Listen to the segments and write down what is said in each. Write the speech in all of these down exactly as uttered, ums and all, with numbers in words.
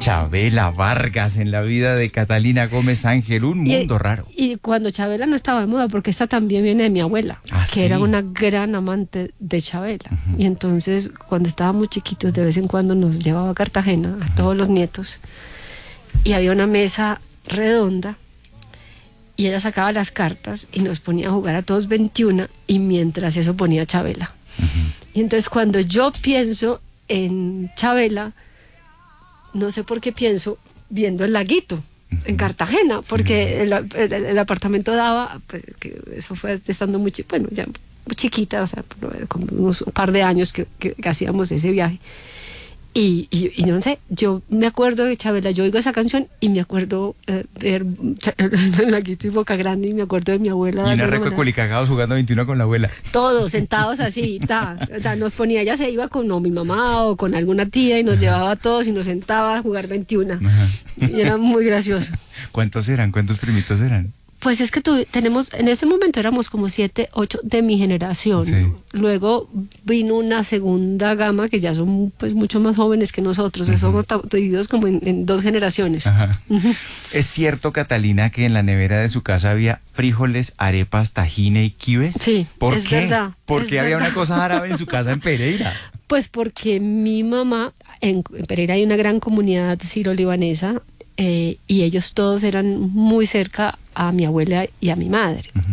Chabela Vargas en la vida de Catalina Gómez Ángel, un mundo y, raro. Y cuando Chabela no estaba de moda, porque esta también viene de mi abuela, ¿Ah, que sí? era una gran amante de Chabela. Uh-huh. Y entonces, cuando estábamos chiquitos, de vez en cuando nos llevaba a Cartagena, a uh-huh. todos los nietos, y había una mesa redonda, y ella sacaba las cartas y nos ponía a jugar a todos veintiuno, y mientras eso ponía Chabela. Uh-huh. Y entonces, cuando yo pienso en Chabela, no sé por qué pienso viendo el laguito en Cartagena, porque el, el, el apartamento daba, pues que eso fue estando muy, bueno, ya muy chiquita, o sea, como unos un par de años que, que, que hacíamos ese viaje. Y, y, y no sé, yo me acuerdo de Chabela, yo oigo esa canción y me acuerdo eh, ver el laguito y Boca Grande, y me acuerdo de mi abuela. Y una reco de culicagados jugando veintiuno con la abuela. Todos sentados así, ta, ta, nos ponía, ella se iba con no, mi mamá o con alguna tía y nos Ajá. llevaba a todos y nos sentaba a jugar veintiuno. Ajá. Y era muy gracioso. ¿Cuántos eran? ¿Cuántos primitos eran? Pues es que tu, tenemos, en ese momento éramos como siete, ocho de mi generación. Sí. Luego vino una segunda gama que ya son pues mucho más jóvenes que nosotros. Uh-huh. Somos divididos como en, en dos generaciones. Ajá. Uh-huh. ¿Es cierto, Catalina, que en la nevera de su casa había frijoles, arepas, tajine y quibes? Sí, ¿Por es qué? verdad. ¿Por es qué había verdad. una cosa árabe en su casa en Pereira? Pues porque mi mamá, en, en Pereira hay una gran comunidad siro-libanesa, eh, y ellos todos eran muy cerca a mi abuela y a mi madre. Uh-huh.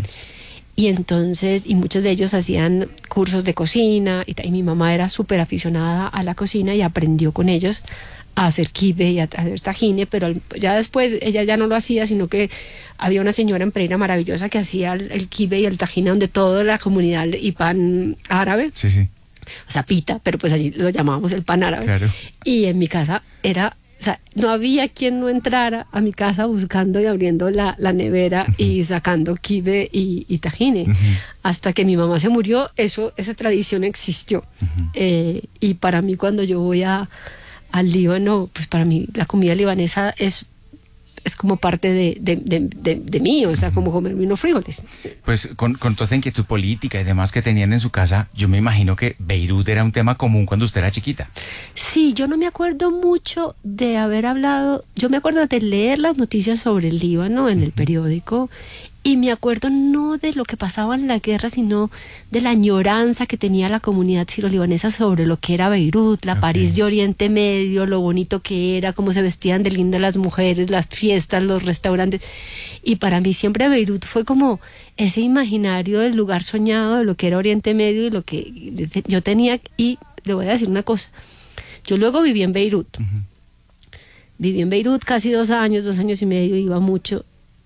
Y entonces, y muchos de ellos hacían cursos de cocina, y, y mi mamá era súper aficionada a la cocina y aprendió con ellos a hacer kibe y a, a hacer tajine, pero ya después ella ya no lo hacía, sino que había una señora en Pereira maravillosa que hacía el, el kibe y el tajine, donde toda la comunidad y pan árabe. Sí, sí. O sea, pita, pero pues allí lo llamábamos el pan árabe. Claro. Y en mi casa era... O sea, no había quien no entrara a mi casa buscando y abriendo la, la nevera uh-huh. y sacando kibe y, y tajine. Uh-huh. Hasta que mi mamá se murió, eso, esa tradición existió. Uh-huh. Eh, y para mí, cuando yo voy a, al Líbano, pues para mí la comida libanesa es, es como parte de, de, de, de, de mí, o sea, como comerme unos frijoles. Pues con, con toda esta inquietud política y demás que tenían en su casa, yo me imagino que Beirut era un tema común cuando usted era chiquita. Sí, yo no me acuerdo mucho de haber hablado, yo me acuerdo de leer las noticias sobre el Líbano en el periódico, y me acuerdo no de lo que pasaba en la guerra, sino de la añoranza que tenía la comunidad siro-libanesa sobre lo que era Beirut, la okay. París de Oriente Medio, lo bonito que era, cómo se vestían de lindo las mujeres, las fiestas, los restaurantes. Y para mí siempre Beirut fue como ese imaginario del lugar soñado de lo que era Oriente Medio y lo que yo tenía. Y le voy a decir una cosa, yo luego viví en Beirut. Uh-huh. Viví en Beirut casi dos años, dos años y medio, iba mucho.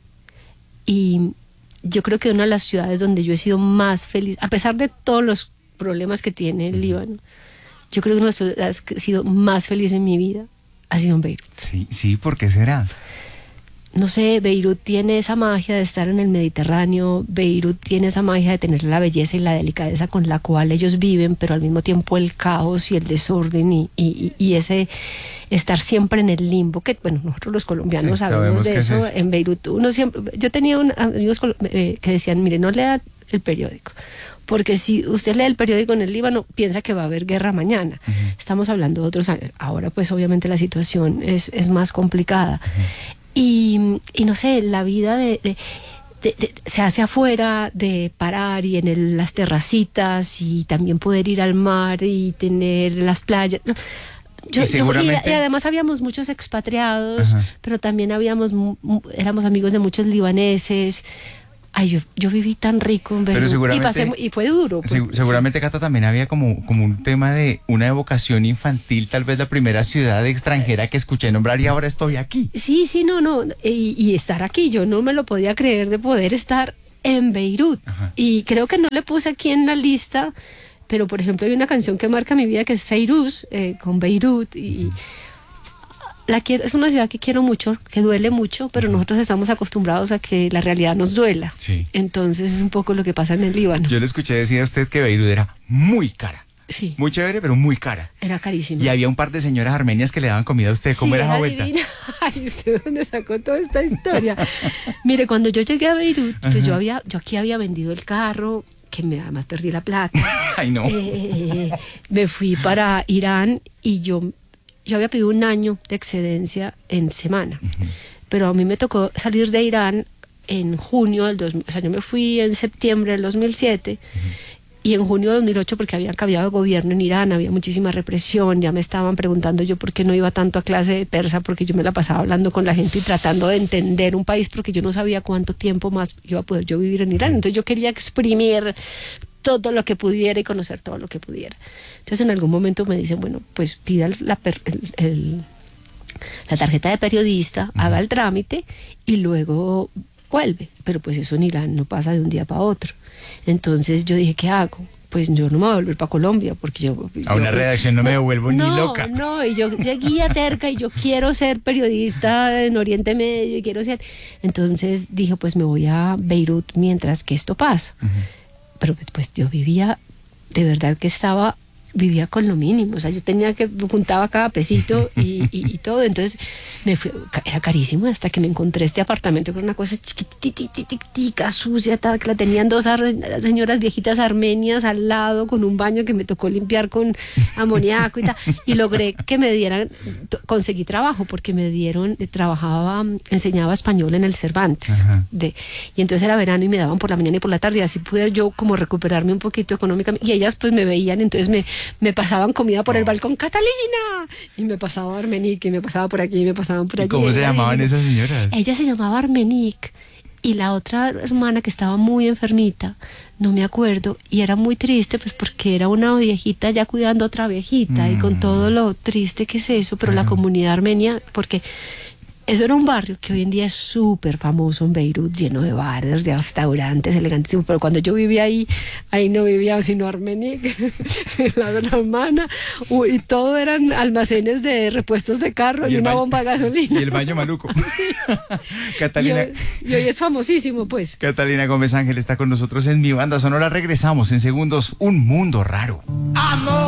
Y yo creo que una de las ciudades donde yo he sido más feliz, a pesar de todos los problemas que tiene el Líbano, yo creo que una de las ciudades que he sido más feliz en mi vida ha sido en Beirut. Sí, sí, ¿por qué será? No sé, Beirut tiene esa magia de estar en el Mediterráneo, Beirut tiene esa magia de tener la belleza y la delicadeza con la cual ellos viven, pero al mismo tiempo el caos y el desorden y, y, y ese estar siempre en el limbo, que bueno, nosotros los colombianos sí, sabemos de eso. Es eso. En Beirut uno siempre, yo tenía un, amigos eh, que decían, mire, no lea el periódico, porque si usted lee el periódico en el Líbano, piensa que va a haber guerra mañana. Uh-huh. Estamos hablando de otros años. Ahora pues obviamente la situación es, es más complicada. Uh-huh. Y, y no sé, la vida de, de, de, de, se hace afuera, de parar y en el, las terracitas, y también poder ir al mar y tener las playas. Yo, y, seguramente... yo, y, y además habíamos muchos expatriados, ajá, pero también habíamos, éramos amigos de muchos libaneses. Ay, yo, yo viví tan rico en Beirut, y, pasé, y fue duro. Pues, seg seguramente, sí. Cata, también había como, como un tema de una evocación infantil, tal vez la primera ciudad extranjera que escuché nombrar y ahora estoy aquí. Sí, sí, no, no, y, y estar aquí, yo no me lo podía creer de poder estar en Beirut. Ajá. Y creo que no le puse aquí en la lista, pero por ejemplo hay una canción que marca mi vida que es Feiruz, eh, con Beirut, y... Uh-huh. La quiero, es una ciudad que quiero mucho, que duele mucho, pero uh-huh. nosotros estamos acostumbrados a que la realidad nos duela. Sí. Entonces es un poco lo que pasa en el Líbano. Yo le escuché decir a usted que Beirut era muy cara. Sí. Muy chévere, pero muy cara. Era carísima. Y había un par de señoras armenias que le daban comida a usted. ¿Cómo sí, era esa era vuelta? Divina. Ay, ¿usted dónde sacó toda esta historia? Mire, cuando yo llegué a Beirut, uh-huh. pues yo, había, yo aquí había vendido el carro, que me, además perdí la plata. Ay, no. Eh, me fui para Irán y yo... yo había pedido un año de excedencia en semana, uh-huh. pero a mí me tocó salir de Irán en junio del dos mil, o sea, yo me fui en septiembre del dos mil siete, uh-huh. y en junio de dos mil ocho, porque habían cambiado de gobierno en Irán, había muchísima represión, ya me estaban preguntando yo por qué no iba tanto a clase de persa, porque yo me la pasaba hablando con la gente y tratando de entender un país, porque yo no sabía cuánto tiempo más iba a poder yo vivir en Irán, entonces yo quería exprimir todo lo que pudiera y conocer todo lo que pudiera. Entonces en algún momento me dicen, bueno, pues pida la, per, el, el, la tarjeta de periodista, uh-huh. haga el trámite y luego vuelve, pero pues eso en Irán no pasa de un día para otro. Entonces yo dije, ¿qué hago? Pues yo no me voy a volver para Colombia, porque yo... A una yo, redacción no, no me devuelvo no, ni loca. No, y yo seguía terca y yo quiero ser periodista en Oriente Medio y quiero ser... Entonces dije, pues me voy a Beirut mientras que esto pasa. Uh-huh. Pero pues yo vivía, de verdad que estaba... vivía con lo mínimo, o sea, yo tenía que, juntaba cada pesito y, y, y todo, entonces me fui, era carísimo hasta que me encontré este apartamento con una cosa chiquitita, sucia, tal, que la tenían dos ar- señoras viejitas armenias al lado con un baño que me tocó limpiar con amoníaco y tal, y logré que me dieran, conseguí trabajo porque me dieron, trabajaba, enseñaba español en el Cervantes, de, y entonces era verano y me daban por la mañana y por la tarde, y así pude yo como recuperarme un poquito económicamente, y ellas pues me veían, entonces me me pasaban comida por oh. el balcón, Catalina, y me pasaba Armenique, y me pasaba por aquí, y me pasaban por allí. ¿Cómo se llamaban esas señoras? Ella se llamaba Armenique, y la otra hermana que estaba muy enfermita, no me acuerdo, y era muy triste, pues porque era una viejita ya cuidando a otra viejita, mm. y con todo lo triste que es eso, pero mm. la comunidad armenia, porque... eso era un barrio que hoy en día es súper famoso en Beirut, lleno de bares, de restaurantes elegantísimos, pero cuando yo vivía ahí, ahí no vivía sino Armenique, la hermana, y todo eran almacenes de repuestos de carro y, y una bomba de gasolina. Y el baño maluco. Sí. Catalina. Y hoy, y hoy es famosísimo, pues. Catalina Gómez Ángel está con nosotros en Mi Banda Sonora. Regresamos en segundos. Un mundo raro. Amor.